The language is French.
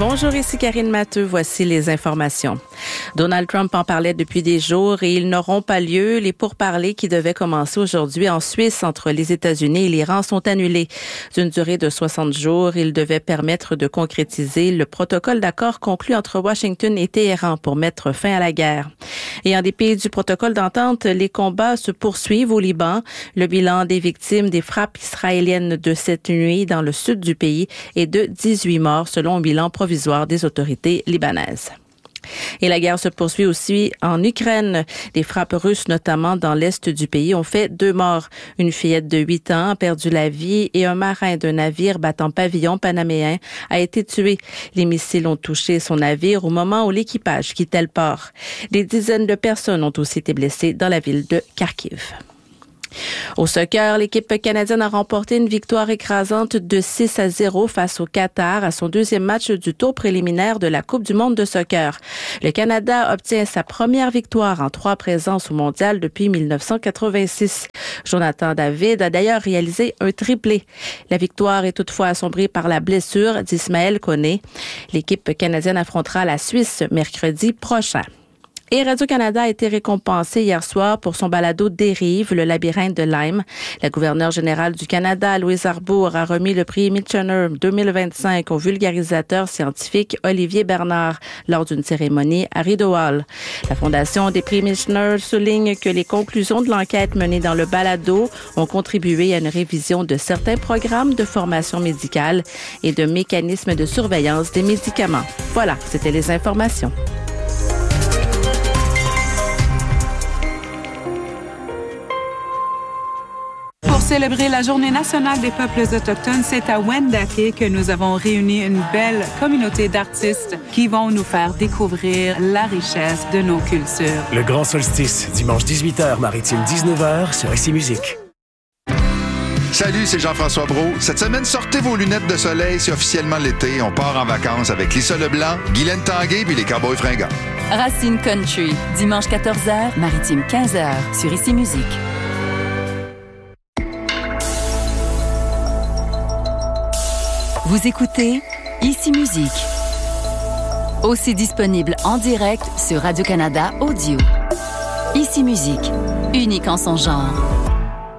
Bonjour, ici Karine Matteux. Voici les informations. Donald Trump en parlait depuis des jours et ils n'auront pas lieu. Les pourparlers qui devaient commencer aujourd'hui en Suisse entre les États-Unis et l'Iran sont annulés. D'une durée de 60 jours, ils devaient permettre de concrétiser le protocole d'accord conclu entre Washington et Téhéran pour mettre fin à la guerre. Et en dépit du protocole d'entente, les combats se poursuivent au Liban. Le bilan des victimes des frappes israéliennes de cette nuit dans le sud du pays est de 18 morts selon un bilan provisoire des autorités libanaises. Et la guerre se poursuit aussi en Ukraine. Les frappes russes, notamment dans l'est du pays, ont fait 2 morts. Une fillette de 8 ans a perdu la vie et un marin d'un navire battant pavillon panaméen a été tué. Les missiles ont touché son navire au moment où l'équipage quittait le port. Des dizaines de personnes ont aussi été blessées dans la ville de Kharkiv. Au soccer, l'équipe canadienne a remporté une victoire écrasante de 6-0 face au Qatar à son deuxième match du tour préliminaire de la Coupe du monde de soccer. Le Canada obtient sa première victoire en 3 présences au mondial depuis 1986. Jonathan David a d'ailleurs réalisé un triplé. La victoire est toutefois assombrie par la blessure d'Ismaël Koné. L'équipe canadienne affrontera la Suisse mercredi prochain. Et Radio-Canada a été récompensé hier soir pour son balado Dérive, le labyrinthe de Lyme. La gouverneure générale du Canada, Louise Arbour, a remis le prix Michener 2025 au vulgarisateur scientifique Olivier Bernard lors d'une cérémonie à Rideau Hall. La Fondation des prix Michener souligne que les conclusions de l'enquête menée dans le balado ont contribué à une révision de certains programmes de formation médicale et de mécanismes de surveillance des médicaments. Voilà, c'était les informations. Pour célébrer la Journée nationale des peuples autochtones, c'est à Wendake que nous avons réuni une belle communauté d'artistes qui vont nous faire découvrir la richesse de nos cultures. Le Grand Solstice, dimanche 18h, maritime 19h sur ICI Musique. Salut, c'est Jean-François Brault. Cette semaine, sortez vos lunettes de soleil, c'est officiellement l'été. On part en vacances avec Lisa Leblanc, Guylaine Tanguay puis les Cowboys fringants. Racine Country, dimanche 14h, maritime 15h sur ICI Musique. Vous écoutez ICI Musique. Aussi disponible en direct sur Radio-Canada Audio. ICI Musique, unique en son genre.